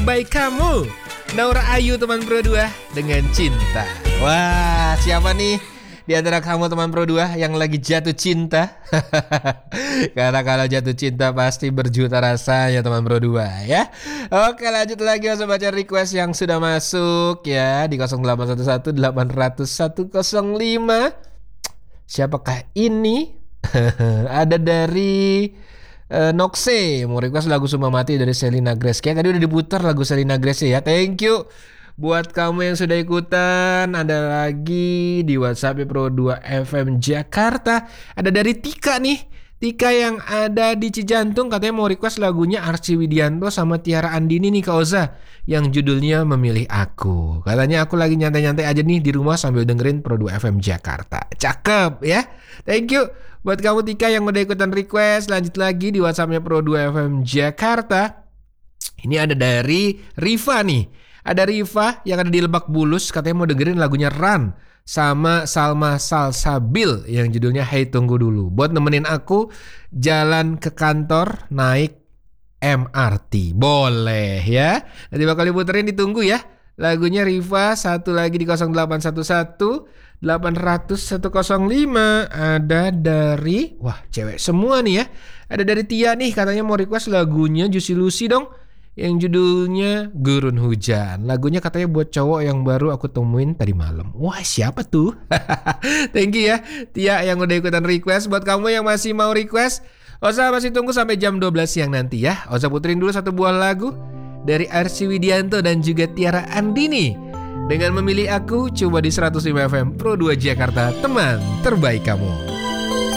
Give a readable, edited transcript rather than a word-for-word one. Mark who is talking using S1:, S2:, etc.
S1: terbaik kamu. Naura Ayu teman Pro 2 dengan Cinta. Wah, siapa nih di antara kamu teman Pro 2 yang lagi jatuh cinta? Karena kalau jatuh cinta pasti berjuta rasanya teman Pro 2 ya. Oke, lanjut lagi langsung baca request yang sudah masuk ya di 0811 800 105. Siapakah ini? Ada dari Noxe mau request lagu Summa Mati dari Selena Grace. Kayak tadi udah diputar lagu Selena Grace ya. Thank you buat kamu yang sudah ikutan. Ada lagi di WhatsApp Pro 2 FM Jakarta. Ada dari Tika nih. Tika yang ada di Cijantung katanya mau request lagunya Arsy Widianto sama Tiara Andini nih Kak Oza, yang judulnya Memilih Aku. Katanya aku lagi nyantai-nyantai aja nih di rumah sambil dengerin Pro 2 FM Jakarta. Cakep ya. Thank you buat kamu Tika yang udah ikutan request. Lanjut lagi di WhatsAppnya Pro 2 FM Jakarta. Ini ada dari Riva nih. Ada Riva yang ada di Lebak Bulus katanya mau dengerin lagunya Run sama Salma Salsabil yang judulnya Hey Tunggu Dulu. Buat nemenin aku jalan ke kantor naik MRT. Boleh ya. Nanti bakal diputerin, ditunggu ya. Lagunya Riva. Satu lagi di 0811 800 105. Ada dari, wah cewek semua nih ya. Ada dari Tia nih katanya mau request lagunya Juicy Lucy dong, yang judulnya Gurun Hujan. Lagunya katanya buat cowok yang baru aku temuin tadi malam. Wah, siapa tuh? Thank you ya Tia yang udah ikutan request. Buat kamu yang masih mau request, Oza masih tunggu sampai jam 12 siang nanti ya. Oza puterin dulu satu buah lagu dari Arsy Widianto dan juga Tiara Andini dengan Memilih Aku. Coba di 105 FM Pro 2 Jakarta, teman terbaik kamu.